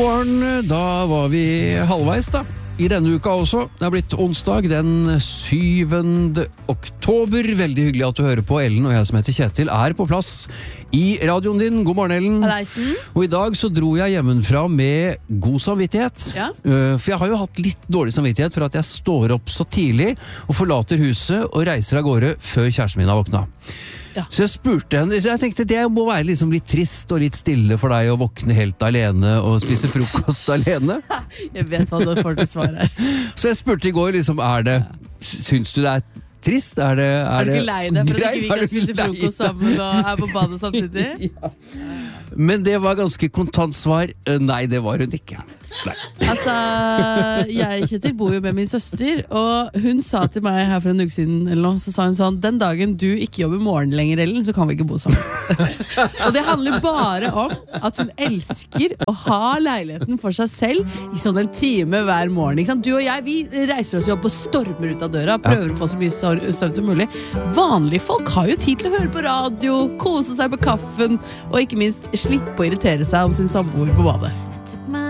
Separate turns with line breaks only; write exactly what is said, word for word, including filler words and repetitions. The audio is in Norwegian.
morgen, da var vi halvveis da. I denne uka også. Det har blitt onsdag den syvende oktober. Veldig hyggelig at du hører på. Ellen og jeg som heter Kjetil er på plass i radioen din. God morgen, Ellen.
Halleisen.
Og i dag så dro jeg hjemmefra med god samvittighet.
Ja.
For jeg har jo hatt litt dårlig samvittighet for at jeg står opp så tidlig og forlater huset og reiser av gårde før kjæresten min har våkna. Ja. Så jeg spurte henne, jeg tenkte det må være liksom litt trist og litt stille for deg å våkne helt alene og spise frokost alene.
Jeg vet hva du får til svar her.
Så jeg spurte i går, liksom, er det, syns du det er trist? Er, det, er,
er du ikke lei deg for at
greit?
ikke vi kan spise frokost sammen og er på badet samtidig?
Ja. Men det var ganske kontant svar. Nei, det var hun ikke. Nei.
Altså, jeg Kjetil bor jo med min søster, og hun sa til meg her for en uke siden eller noe, så sa hun sånn, den dagen du ikke jobber morgen lenger, Ellen, så kan vi ikke bo sammen. Og det handler bare om at hun elsker å ha leiligheten for seg selv i sånn en time hver morgen, ikke sant? Du og jeg, vi reiser oss jo opp og stormer ut av døra, prøver ja. Å få så mye søvn som mulig. Vanlige folk har jo tid til å høre på radio, kose seg på kaffen, og ikke minst slippe å irritere seg om sin samboer på badet.